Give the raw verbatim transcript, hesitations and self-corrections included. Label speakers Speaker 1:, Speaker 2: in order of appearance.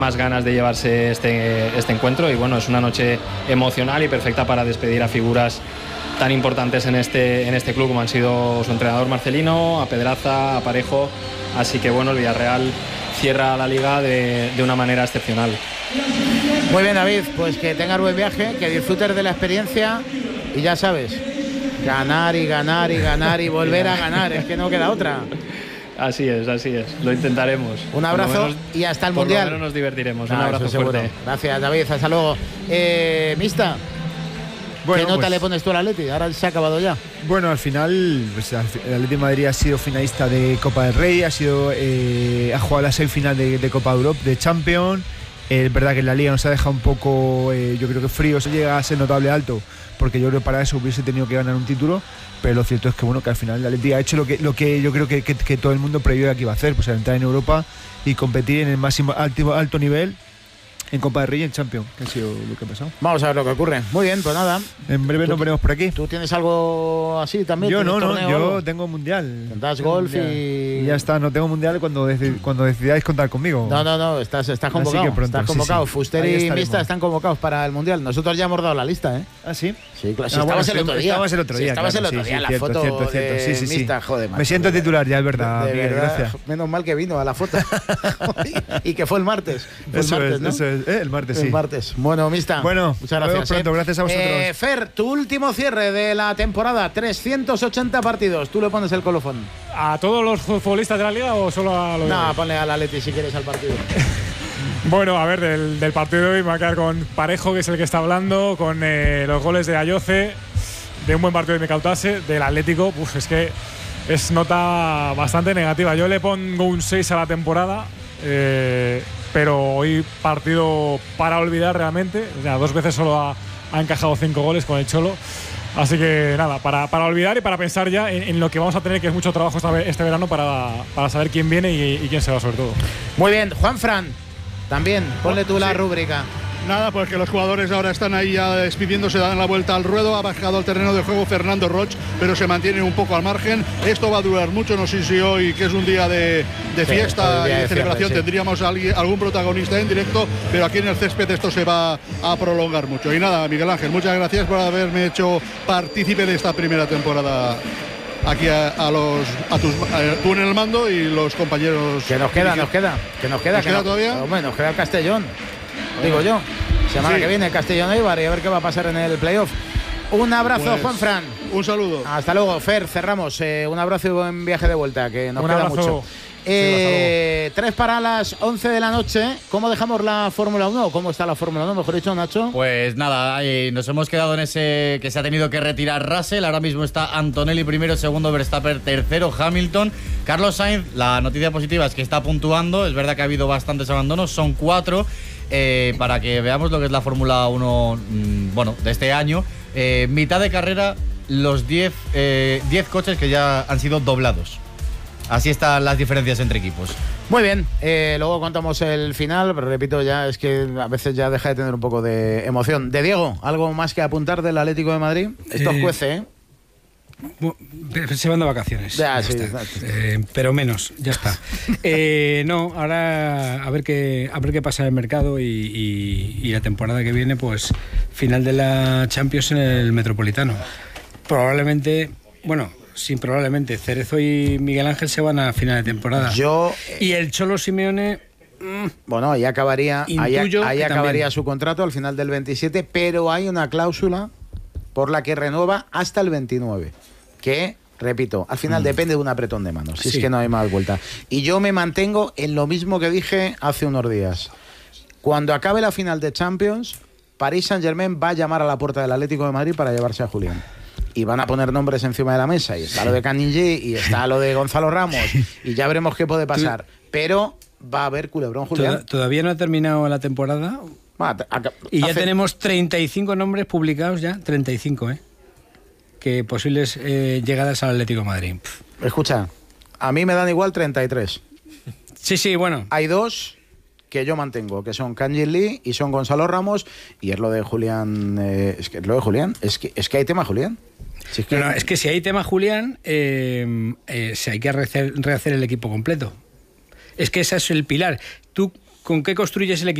Speaker 1: más ganas de llevarse este, este encuentro y bueno, es una noche emocional y perfecta para despedir a figuras tan importantes en este, en este club como han sido su entrenador Marcelino, a Pedraza, a Parejo, así que bueno, el Villarreal cierra la liga de, de una manera excepcional.
Speaker 2: Muy bien, David, pues que tengas buen viaje, que disfrutes de la experiencia y ya sabes, ganar y ganar y ganar y volver a ganar, es que no queda otra.
Speaker 1: Así es, así es, lo intentaremos.
Speaker 2: Un abrazo menos, y hasta el Mundial.
Speaker 1: Por lo menos nos divertiremos,
Speaker 2: ah,
Speaker 1: un abrazo fuerte.
Speaker 2: Gracias, David, hasta luego. Eh, Mista, bueno, ¿qué nota pues, le pones tú al Atleti? Ahora se ha acabado ya.
Speaker 3: Bueno, al final, pues, el Atleti de Madrid ha sido finalista de Copa del Rey, ha sido eh, ha jugado la semifinal de, de Copa de Europa, de Champions. Es eh, verdad que en la Liga nos ha dejado un poco, eh, yo creo que frío, se llega a ser notable alto, porque yo creo que para eso hubiese tenido que ganar un título. Pero lo cierto es que bueno, que al final el Atleti ha hecho lo que, lo que yo creo que, que, que todo el mundo previó que iba a hacer, pues entrar en Europa y competir en el máximo alto, alto nivel en Copa del Rey y en Champions, que ha sido lo que ha pasado.
Speaker 2: Vamos a ver lo que ocurre. Muy bien, pues nada.
Speaker 3: En breve nos veremos por aquí.
Speaker 2: ¿Tú tienes algo así también?
Speaker 3: Yo no, no, yo
Speaker 2: algo?
Speaker 3: tengo mundial.
Speaker 2: Das golf
Speaker 3: mundial.
Speaker 2: y...
Speaker 3: y... ya está, no tengo mundial cuando, deci cuando decidáis contar conmigo.
Speaker 2: No, no, no, estás, estás convocado.
Speaker 3: Pronto,
Speaker 2: estás convocado.
Speaker 3: Sí, sí.
Speaker 2: Fuster y Mista están convocados para el mundial. Nosotros ya hemos dado la lista, ¿eh?
Speaker 3: ¿Ah, sí?
Speaker 2: Sí, claro. Si
Speaker 3: ah,
Speaker 2: estabas,
Speaker 3: bueno,
Speaker 2: el otro día.
Speaker 3: estabas el otro día.
Speaker 2: Si estabas
Speaker 3: claro,
Speaker 2: el otro
Speaker 3: sí,
Speaker 2: día,
Speaker 3: sí,
Speaker 2: la
Speaker 3: cierto,
Speaker 2: foto
Speaker 3: cierto, cierto.
Speaker 2: de
Speaker 3: Sí, sí, sí.
Speaker 2: Mista, joder, macho.
Speaker 3: Me siento titular ya, es verdad,
Speaker 2: de
Speaker 3: Miguel,
Speaker 2: verdad,
Speaker 3: gracias.
Speaker 2: Menos mal que vino a la foto. Y que fue el martes. Fue
Speaker 3: eso
Speaker 2: el martes,
Speaker 3: es,
Speaker 2: ¿no?
Speaker 3: eso es. Eh, el martes, sí.
Speaker 2: El martes. Bueno, Mista.
Speaker 3: Bueno,
Speaker 2: muchas gracias.
Speaker 3: Pronto,
Speaker 2: eh.
Speaker 3: gracias a vosotros.
Speaker 2: Eh, Fer, tu último cierre de la temporada, trescientos ochenta partidos. Tú le pones el colofón.
Speaker 4: ¿A todos los futbolistas de la liga o solo a los?
Speaker 2: No, ponle al Atleti si quieres al partido.
Speaker 4: Bueno, a ver, del, del partido de hoy me va a quedar con Parejo, que es el que está hablando, con eh, los goles de Ayoce, de un buen partido de Micautase, del Atlético. Uf, es que es nota bastante negativa. Yo le pongo un seis a la temporada, eh, pero hoy partido para olvidar realmente. O sea, dos veces solo ha, ha encajado cinco goles con el Cholo. Así que nada, para, para olvidar y para pensar ya en, en lo que vamos a tener, que es mucho trabajo esta, este verano para, para saber quién viene y, y quién se va sobre todo.
Speaker 2: Muy bien, Juanfran, también, ponle tú la
Speaker 5: sí.
Speaker 2: rúbrica.
Speaker 5: Nada, pues que los jugadores ahora están ahí ya despidiéndose, dan la vuelta al ruedo. Ha bajado al terreno de juego Fernando Roch, pero se mantiene un poco al margen. Esto va a durar mucho, no sé si hoy, que es un día de, de sí, fiesta y de, de celebración, cierre, sí. tendríamos a alguien, algún protagonista en directo, pero aquí en el césped esto se va a prolongar mucho. Y nada, Miguel Ángel, muchas gracias por haberme hecho partícipe de esta primera temporada. Aquí a, a los a tus a, tú en el mando y los compañeros.
Speaker 2: Que nos queda, nos queda, que nos queda,
Speaker 5: ¿Nos
Speaker 2: que
Speaker 5: queda
Speaker 2: no,
Speaker 5: todavía?
Speaker 2: Hombre, nos queda el Castellón, digo yo. Semana sí. que viene Castellón Eibar y a ver qué va a pasar en el playoff. Un abrazo, pues, Juanfran.
Speaker 5: Un saludo.
Speaker 2: Hasta luego, Fer. Cerramos. Eh, un abrazo y buen viaje de vuelta, que nos
Speaker 4: un
Speaker 2: queda
Speaker 4: abrazo.
Speaker 2: mucho. Eh, sí, tres para las once de la noche. ¿Cómo dejamos la Fórmula uno? ¿Cómo está la Fórmula uno? Mejor dicho, Nacho.
Speaker 6: Pues nada, eh, nos hemos quedado en ese que se ha tenido que retirar Russell. Ahora mismo está Antonelli primero, segundo Verstappen, tercero Hamilton. Carlos Sainz, la noticia positiva es que está puntuando. Es verdad que ha habido bastantes abandonos, son cuatro. Eh, para que veamos lo que es la Fórmula uno, mmm, bueno, de este año. Eh, mitad de carrera, los diez eh, coches que ya han sido doblados. Así están las diferencias entre equipos.
Speaker 2: Muy bien, eh, luego contamos el final, pero repito, ya es que a veces ya deja de tener un poco de emoción. De Diego, ¿algo más que apuntar del Atlético de Madrid? Esto eh, cuece, ¿eh?
Speaker 7: Se van de vacaciones.
Speaker 2: Ya,
Speaker 7: ya
Speaker 2: sí,
Speaker 7: está. Eh, pero menos, ya está. eh, no, ahora a ver qué a ver qué pasa en el mercado y, y, y la temporada que viene, pues final de la Champions en el Metropolitano. Probablemente, bueno, sin probablemente, Cerezo y Miguel Ángel se van a final de temporada.
Speaker 2: Yo
Speaker 7: y el Cholo Simeone.
Speaker 2: Mm, bueno, ahí acabaría, ahí, ahí acabaría su contrato al final del veintisiete, pero hay una cláusula por la que renueva hasta el veintinueve. Que, repito, al final mm. depende de un apretón de manos, si sí. es que no hay más vuelta. Y yo me mantengo en lo mismo que dije hace unos días. Cuando acabe la final de Champions, Paris Saint-Germain va a llamar a la puerta del Atlético de Madrid para llevarse a Julián. Y van a poner nombres encima de la mesa. Y está lo de Canigé y está lo de Gonzalo Ramos. Y ya veremos qué puede pasar. Pero va a haber culebrón, Julián.
Speaker 7: ¿Todavía no ha terminado la temporada?
Speaker 2: Va,
Speaker 7: y ya
Speaker 2: hace...
Speaker 7: tenemos treinta y cinco nombres publicados ya. treinta y cinco, ¿eh? Que posibles eh, llegadas al Atlético de Madrid. Pff.
Speaker 2: Escucha, a mí me dan igual treinta y tres.
Speaker 7: Sí, sí, bueno.
Speaker 2: Hay dos que yo mantengo, que son Kanji Lee y son Gonzalo Ramos, y es lo de Julián. Eh, es que es lo de Julián. Es que, es que hay tema, Julián.
Speaker 7: Si es, que... No, no, es que si hay tema, Julián, eh, eh, si hay que rehacer, rehacer el equipo completo. Es que ese es el pilar. Tú, ¿con qué construyes el equipo?